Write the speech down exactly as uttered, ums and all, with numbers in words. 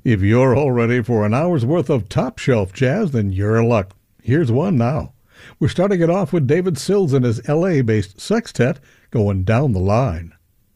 If you're all ready for an hour's worth of top shelf jazz, then you're in luck. Here's one now. We're starting it off with David Sills and his L A-based sextet going Down the Line.